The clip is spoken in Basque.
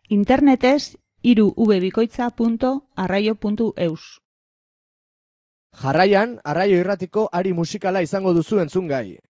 Internetez www.arraio.eus. Jarraian, Arraio Irratiko ari musikala izango duzu entzungai.